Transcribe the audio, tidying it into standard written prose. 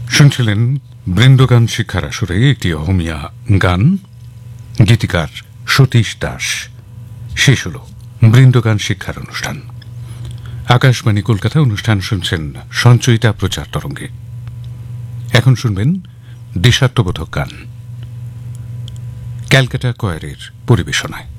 শুনছিলেন বৃন্দগান শিক্ষার আসরে একটি অহমিয়া গান, গীতিকার সতীশ দাস। শেষ হল বৃন্দগান শিক্ষার অনুষ্ঠান। আকাশবাণী কলকাতা অনুষ্ঠান শুনছেন সঞ্চয়িতা প্রচার তরঙ্গে। এখন শুনবেন দেশাত্মবোধক গান, ক্যালকাটা কয়ারের পরিবেশনায়।